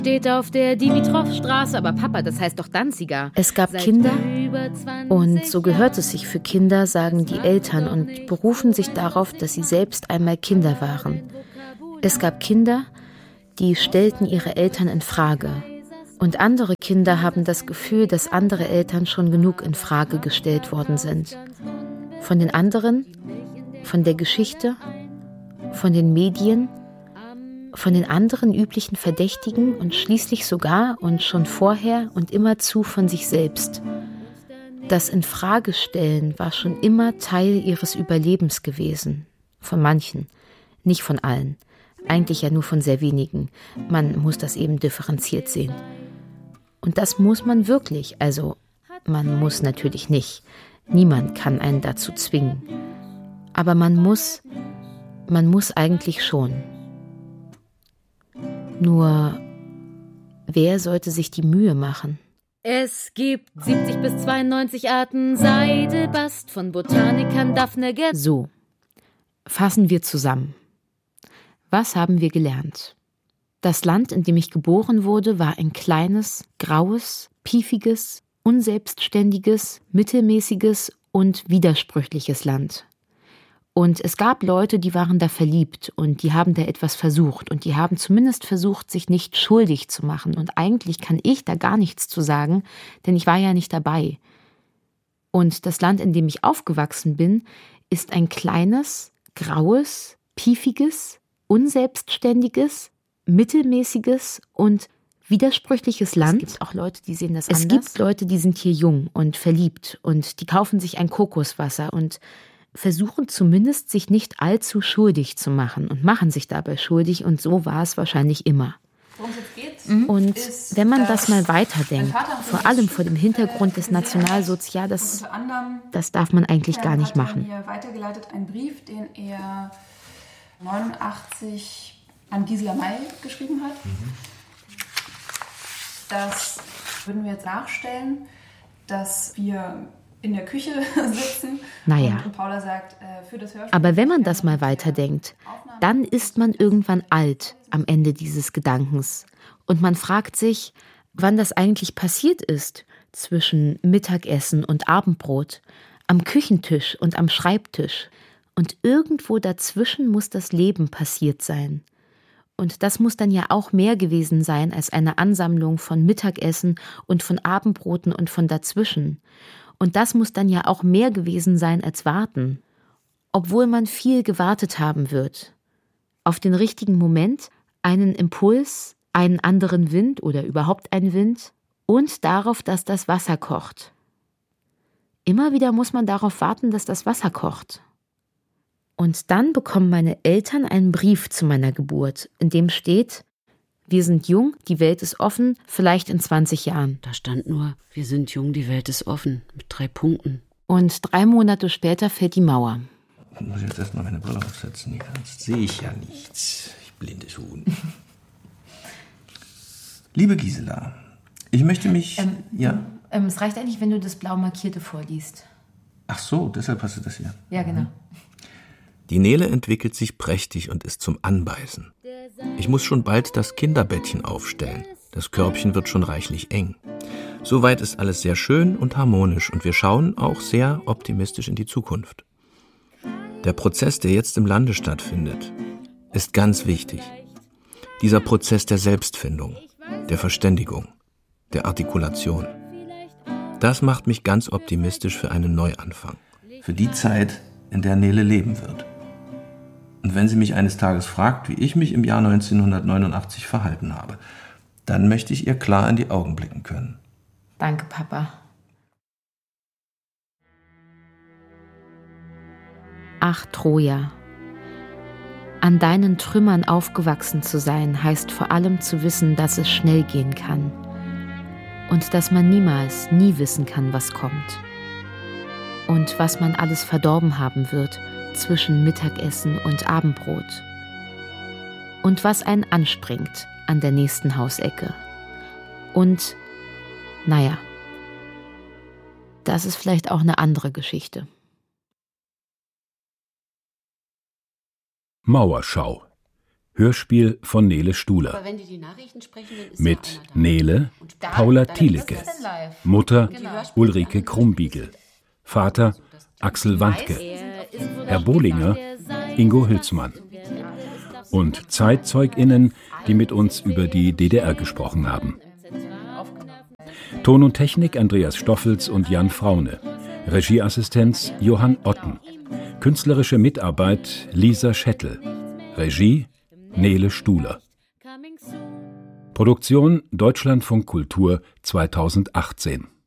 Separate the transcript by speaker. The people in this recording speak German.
Speaker 1: Steht auf der Dimitrowstraße, aber Papa, das heißt doch Danziger.
Speaker 2: Es gab Kinder und so gehört es sich für Kinder, sagen die Eltern und berufen sich darauf, dass sie selbst einmal Kinder waren. Es gab Kinder, die stellten ihre Eltern in Frage. Und andere Kinder haben das Gefühl, dass andere Eltern schon genug in Frage gestellt worden sind. Von den anderen, von der Geschichte, von den Medien, von den anderen üblichen Verdächtigen und schließlich sogar und schon vorher und immerzu von sich selbst. Das Infragestellen war schon immer Teil ihres Überlebens gewesen. Von manchen, nicht von allen. Eigentlich ja nur von sehr wenigen. Man muss das eben differenziert sehen. Und das muss man wirklich, also man muss natürlich nicht. Niemand kann einen dazu zwingen. Aber man muss eigentlich schon. Nur, wer sollte sich die Mühe machen?
Speaker 1: Es gibt 70 bis 92 Arten Seidebast von Botanikern Daphne Gerd.
Speaker 2: So, fassen wir zusammen. Was haben wir gelernt? Das Land, in dem ich geboren wurde, war ein kleines, graues, piefiges, unselbstständiges, mittelmäßiges und widersprüchliches Land. Und es gab Leute, die waren da verliebt und die haben da etwas versucht und die haben zumindest versucht, sich nicht schuldig zu machen. Und eigentlich kann ich da gar nichts zu sagen, denn ich war ja nicht dabei. Und das Land, in dem ich aufgewachsen bin, ist ein kleines, graues, piefiges, unselbstständiges, mittelmäßiges und widersprüchliches Land. Es gibt auch Leute, die sehen das anders. Es gibt Leute, die sind hier jung und verliebt und die kaufen sich ein Kokoswasser und versuchen zumindest, sich nicht allzu schuldig zu machen und machen sich dabei schuldig und so war es wahrscheinlich immer.
Speaker 3: Worum es jetzt geht,
Speaker 2: und wenn man das mal weiterdenkt, vor allem vor dem Hintergrund des Nationalsozials, das darf man eigentlich gar nicht machen.
Speaker 3: Mir weitergeleitet einen Brief, den er 89 an Gisela May geschrieben hat. Das würden wir jetzt nachstellen, dass wir in der Küche sitzen.
Speaker 2: Naja,
Speaker 3: und Paula sagt, für das Hörspiel.
Speaker 2: Aber wenn man das mal weiterdenkt, dann ist man irgendwann alt am Ende dieses Gedankens. Und man fragt sich, wann das eigentlich passiert ist zwischen Mittagessen und Abendbrot, am Küchentisch und am Schreibtisch. Und irgendwo dazwischen muss das Leben passiert sein. Und das muss dann ja auch mehr gewesen sein als eine Ansammlung von Mittagessen und von Abendbroten und von dazwischen. Und das muss dann ja auch mehr gewesen sein als warten. Obwohl man viel gewartet haben wird. Auf den richtigen Moment, einen Impuls, einen anderen Wind oder überhaupt einen Wind und darauf, dass das Wasser kocht. Immer wieder muss man darauf warten, dass das Wasser kocht. Und dann bekommen meine Eltern einen Brief zu meiner Geburt, in dem steht: Wir sind jung, die Welt ist offen, vielleicht in 20 Jahren.
Speaker 4: Da stand nur, wir sind jung, die Welt ist offen, mit 3 Punkten.
Speaker 2: Und 3 Monate später fällt die Mauer.
Speaker 5: Ich muss jetzt erstmal meine Brille aufsetzen, sonst sehe ich ja nichts. Ich blindes Huhn. Liebe Gisela, ich möchte mich...
Speaker 2: Es reicht eigentlich, wenn du das blau markierte vorliest.
Speaker 5: Ach so, deshalb hast du das hier.
Speaker 2: Ja, genau.
Speaker 5: Die Nele entwickelt sich prächtig und ist zum Anbeißen. Ich muss schon bald das Kinderbettchen aufstellen. Das Körbchen wird schon reichlich eng. Soweit ist alles sehr schön und harmonisch und wir schauen auch sehr optimistisch in die Zukunft. Der Prozess, der jetzt im Lande stattfindet, ist ganz wichtig. Dieser Prozess der Selbstfindung, der Verständigung, der Artikulation. Das macht mich ganz optimistisch für einen Neuanfang. Für die Zeit, in der Nele leben wird. Und wenn sie mich eines Tages fragt, wie ich mich im Jahr 1989 verhalten habe, dann möchte ich ihr klar in die Augen blicken können.
Speaker 2: Danke, Papa. Ach, Troja. An deinen Trümmern aufgewachsen zu sein, heißt vor allem zu wissen, dass es schnell gehen kann. Und dass man niemals, nie wissen kann, was kommt. Und was man alles verdorben haben wird zwischen Mittagessen und Abendbrot. Und was einen anspringt an der nächsten Hausecke. Und, naja, das ist vielleicht auch eine andere Geschichte.
Speaker 6: Mauerschau. Hörspiel von Nele Stuhler. Mit Nele Paula Thielecke, Mutter Ulrike Krumbiegel, Vater Axel Wandke, Herr Bohlinger Ingo Hülsmann und ZeitzeugInnen, die mit uns über die DDR gesprochen haben. Ton und Technik Andreas Stoffels und Jan Fraune, Regieassistenz Johann Otten, künstlerische Mitarbeit Lisa Schettel, Regie Nele Stuhler. Produktion Deutschlandfunk Kultur 2018.